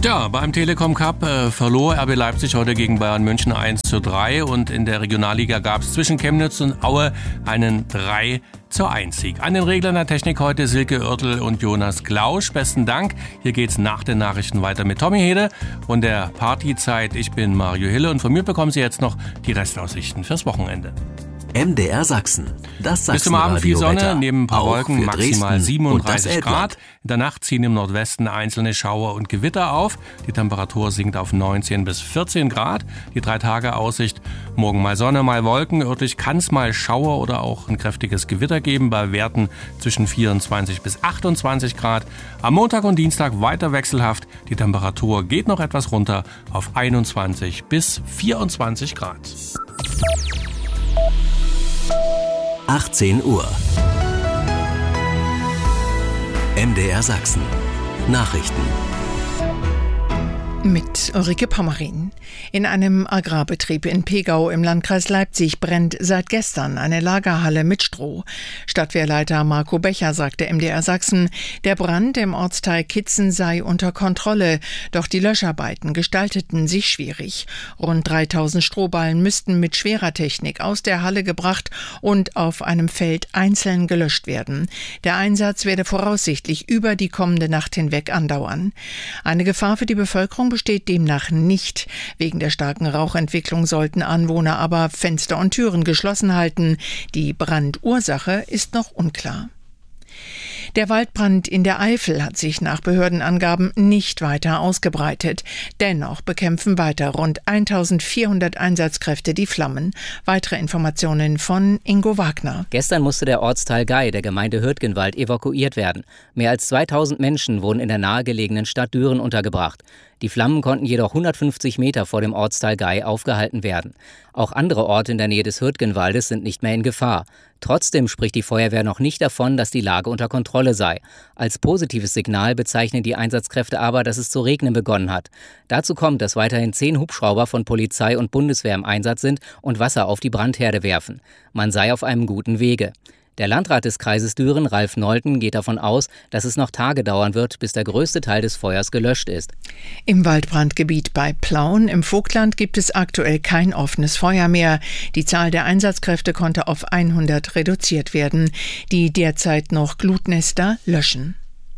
Ja, beim Telekom Cup verlor RB Leipzig heute gegen Bayern München 1:3 und in der Regionalliga gab es zwischen Chemnitz und Aue einen 3:1-Sieg. An den Reglern der Technik heute Silke Oertel und Jonas Glausch. Besten Dank. Hier geht's nach den Nachrichten weiter mit Tommy Hede und der Partyzeit. Ich bin Mario Hille und von mir bekommen Sie jetzt noch die Restaussichten fürs Wochenende. MDR Sachsen. Das Sachsen. Bis zum Abend viel Sonne, Wetter. neben ein paar Auch Wolken, maximal Dresden 37 Grad. In der Nacht ziehen im Nordwesten einzelne Schauer und Gewitter auf. Die Temperatur sinkt auf 19 bis 14 Grad. Die 3-Tage-Aussicht: morgen mal Sonne, mal Wolken. Örtlich kann es mal Schauer oder auch ein kräftiges Gewitter geben, bei Werten zwischen 24 bis 28 Grad. Am Montag und Dienstag weiter wechselhaft. Die Temperatur geht noch etwas runter auf 21 bis 24 Grad. 18 Uhr. MDR Sachsen. Nachrichten. Mit Ulrike Pommerin. In einem Agrarbetrieb in Pegau im Landkreis Leipzig brennt seit gestern eine Lagerhalle mit Stroh. Stadtwehrleiter Marco Becher sagte MDR Sachsen, der Brand im Ortsteil Kitzen sei unter Kontrolle, doch die Löscharbeiten gestalteten sich schwierig. Rund 3000 Strohballen müssten mit schwerer Technik aus der Halle gebracht und auf einem Feld einzeln gelöscht werden. Der Einsatz werde voraussichtlich über die kommende Nacht hinweg andauern. Eine Gefahr für die Bevölkerung besteht demnach nicht. Wegen der starken Rauchentwicklung sollten Anwohner aber Fenster und Türen geschlossen halten. Die Brandursache ist noch unklar. Der Waldbrand in der Eifel hat sich nach Behördenangaben nicht weiter ausgebreitet. Dennoch bekämpfen weiter rund 1400 Einsatzkräfte die Flammen. Weitere Informationen von Ingo Wagner. Gestern musste der Ortsteil Gei der Gemeinde Hürtgenwald evakuiert werden. Mehr als 2000 Menschen wurden in der nahegelegenen Stadt Düren untergebracht. Die Flammen konnten jedoch 150 Meter vor dem Ortsteil Gei aufgehalten werden. Auch andere Orte in der Nähe des Hürtgenwaldes sind nicht mehr in Gefahr. Trotzdem spricht die Feuerwehr noch nicht davon, dass die Lage unter Kontrolle sei. Als positives Signal bezeichnen die Einsatzkräfte aber, dass es zu regnen begonnen hat. Dazu kommt, dass weiterhin 10 Hubschrauber von Polizei und Bundeswehr im Einsatz sind und Wasser auf die Brandherde werfen. Man sei auf einem guten Wege. Der Landrat des Kreises Düren, Ralf Nolten, geht davon aus, dass es noch Tage dauern wird, bis der größte Teil des Feuers gelöscht ist. Im Waldbrandgebiet bei Plauen im Vogtland gibt es aktuell kein offenes Feuer mehr. Die Zahl der Einsatzkräfte konnte auf 100 reduziert werden, die derzeit noch Glutnester löschen.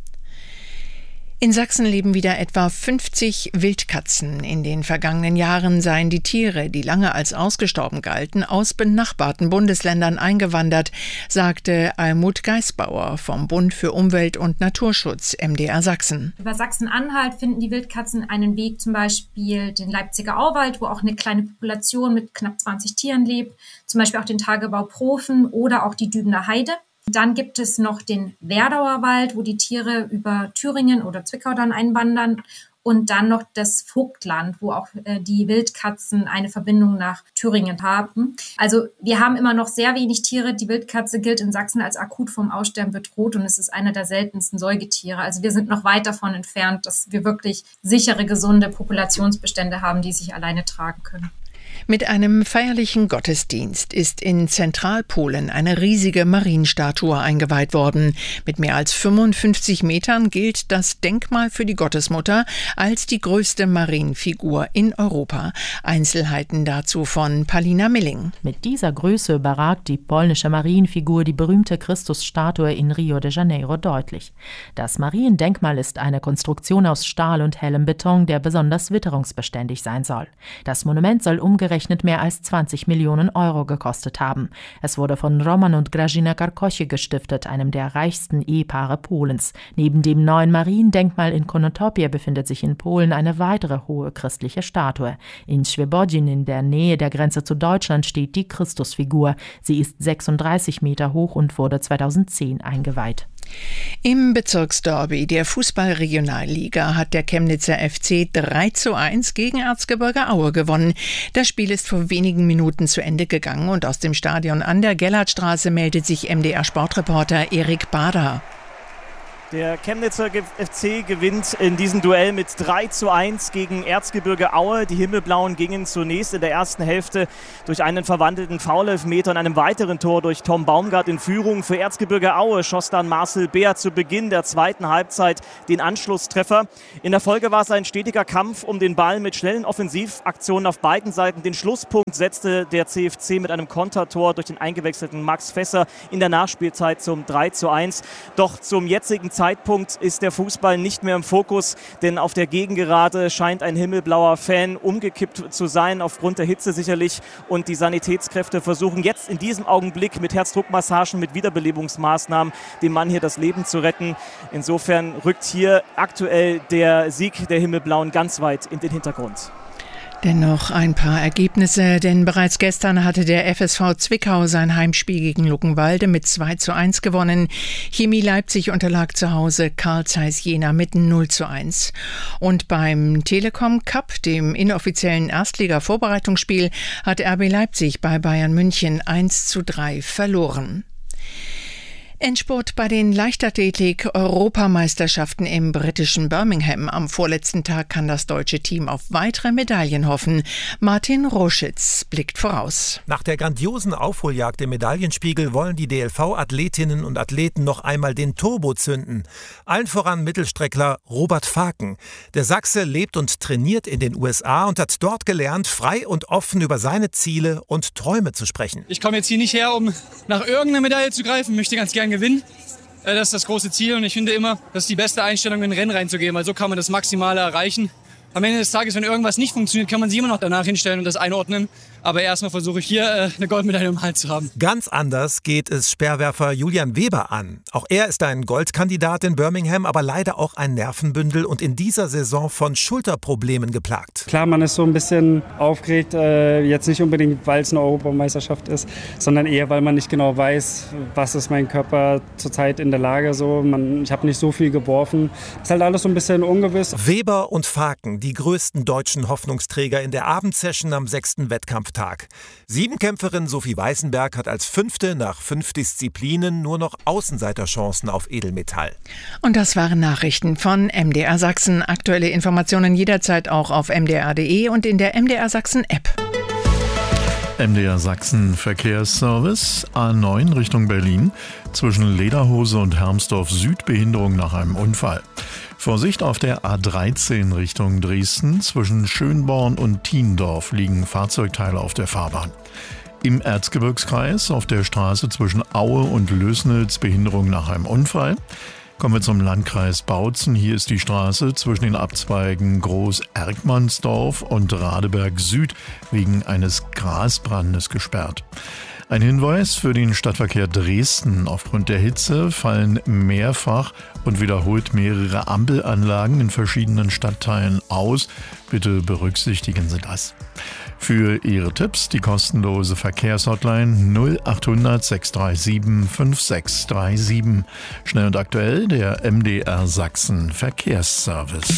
In Sachsen leben wieder etwa 50 Wildkatzen. In den vergangenen Jahren seien die Tiere, die lange als ausgestorben galten, aus benachbarten Bundesländern eingewandert, sagte Almut Geisbauer vom Bund für Umwelt und Naturschutz, MDR Sachsen. Über Sachsen-Anhalt finden die Wildkatzen einen Weg, zum Beispiel den Leipziger Auwald, wo auch eine kleine Population mit knapp 20 Tieren lebt, zum Beispiel auch den Tagebau Profen oder auch die Dübener Heide. Dann gibt es noch den Werdauer Wald, wo die Tiere über Thüringen oder Zwickau dann einwandern. Und dann noch das Vogtland, wo auch die Wildkatzen eine Verbindung nach Thüringen haben. Also wir haben immer noch sehr wenig Tiere. Die Wildkatze gilt in Sachsen als akut vom Aussterben bedroht und es ist einer der seltensten Säugetiere. Also wir sind noch weit davon entfernt, dass wir wirklich sichere, gesunde Populationsbestände haben, die sich alleine tragen können. Mit einem feierlichen Gottesdienst ist in Zentralpolen eine riesige Marienstatue eingeweiht worden. Mit mehr als 55 Metern gilt das Denkmal für die Gottesmutter als die größte Marienfigur in Europa. Einzelheiten dazu von Palina Milling. Mit dieser Größe überragt die polnische Marienfigur die berühmte Christusstatue in Rio de Janeiro deutlich. Das Mariendenkmal ist eine Konstruktion aus Stahl und hellem Beton, der besonders witterungsbeständig sein soll. Das Monument soll umgerechnet mehr als 20 Millionen Euro gekostet haben. Es wurde von Roman und Grażyna Karkosie gestiftet, einem der reichsten Ehepaare Polens. Neben dem neuen Mariendenkmal in Konotopie befindet sich in Polen eine weitere hohe christliche Statue. In Świebodzin in der Nähe der Grenze zu Deutschland steht die Christusfigur. Sie ist 36 Meter hoch und wurde 2010 eingeweiht. Im Bezirksderby der Fußball-Regionalliga hat der Chemnitzer FC 3:1 gegen Erzgebirge Aue gewonnen. Das Spiel ist vor wenigen Minuten zu Ende gegangen und aus dem Stadion an der Gellertstraße meldet sich MDR-Sportreporter Erik Bader. Der Chemnitzer FC gewinnt in diesem Duell mit 3:1 gegen Erzgebirge Aue. Die Himmelblauen gingen zunächst in der ersten Hälfte durch einen verwandelten Foulelfmeter und einem weiteren Tor durch Tom Baumgart in Führung. Für Erzgebirge Aue schoss dann Marcel Beer zu Beginn der zweiten Halbzeit den Anschlusstreffer. In der Folge war es ein stetiger Kampf um den Ball mit schnellen Offensivaktionen auf beiden Seiten. Den Schlusspunkt setzte der CFC mit einem Kontertor durch den eingewechselten Max Fässer in der Nachspielzeit zum 3:1. Doch zum jetzigen Zeitpunkt ist der Fußball nicht mehr im Fokus, denn auf der Gegengerade scheint ein himmelblauer Fan umgekippt zu sein, aufgrund der Hitze sicherlich. Und die Sanitätskräfte versuchen jetzt in diesem Augenblick mit Herzdruckmassagen, mit Wiederbelebungsmaßnahmen dem Mann hier das Leben zu retten. Insofern rückt hier aktuell der Sieg der Himmelblauen ganz weit in den Hintergrund. Dennoch ein paar Ergebnisse, denn bereits gestern hatte der FSV Zwickau sein Heimspiel gegen Luckenwalde mit 2:1 gewonnen. Chemie Leipzig unterlag zu Hause Carl Zeiss Jena mit 0:1. Und beim Telekom Cup, dem inoffiziellen Erstliga-Vorbereitungsspiel, hat RB Leipzig bei Bayern München 1:3 verloren. Endspurt bei den Leichtathletik-Europameisterschaften im britischen Birmingham. Am vorletzten Tag kann das deutsche Team auf weitere Medaillen hoffen. Martin Roschitz blickt voraus. Nach der grandiosen Aufholjagd im Medaillenspiegel wollen die DLV-Athletinnen und Athleten noch einmal den Turbo zünden. Allen voran Mittelstreckler Robert Faken. Der Sachse lebt und trainiert in den USA und hat dort gelernt, frei und offen über seine Ziele und Träume zu sprechen. Ich komme jetzt hier nicht her, um nach irgendeiner Medaille zu greifen. Ich möchte ganz gerne gewinnen. Das ist das große Ziel und ich finde immer, das ist die beste Einstellung, in ein Rennen reinzugehen, weil so kann man das Maximale erreichen. Am Ende des Tages, wenn irgendwas nicht funktioniert, kann man sich immer noch danach hinstellen und das einordnen. Aber erstmal versuche ich hier eine Goldmedaille im Hals zu haben. Ganz anders geht es Speerwerfer Julian Weber an. Auch er ist ein Goldkandidat in Birmingham, aber leider auch ein Nervenbündel und in dieser Saison von Schulterproblemen geplagt. Klar, man ist so ein bisschen aufgeregt, jetzt nicht unbedingt, weil es eine Europameisterschaft ist, sondern eher, weil man nicht genau weiß, was ist mein Körper zurzeit in der Lage. Ich habe nicht so viel geworfen. Ist halt alles so ein bisschen ungewiss. Weber und Faken, die größten deutschen Hoffnungsträger in der Abendsession am 6. Wettkampftag. Siebenkämpferin Sophie Weißenberg hat als 5. nach 5 Disziplinen nur noch Außenseiterchancen auf Edelmetall. Und das waren Nachrichten von MDR Sachsen. Aktuelle Informationen jederzeit auch auf mdr.de und in der MDR Sachsen App. MDR Sachsen Verkehrsservice A9 Richtung Berlin. Zwischen Lederhose und Hermsdorf Süd Behinderung nach einem Unfall. Vorsicht auf der A13 Richtung Dresden. Zwischen Schönborn und Thiendorf liegen Fahrzeugteile auf der Fahrbahn. Im Erzgebirgskreis auf der Straße zwischen Aue und Lößnitz Behinderung nach einem Unfall. Kommen wir zum Landkreis Bautzen. Hier ist die Straße zwischen den Abzweigen Groß-Erkmannsdorf und Radeberg Süd wegen eines Grasbrandes gesperrt. Ein Hinweis für den Stadtverkehr Dresden. Aufgrund der Hitze fallen mehrfach und wiederholt mehrere Ampelanlagen in verschiedenen Stadtteilen aus. Bitte berücksichtigen Sie das. Für Ihre Tipps die kostenlose Verkehrshotline 0800 637 5637. Schnell und aktuell der MDR Sachsen Verkehrsservice.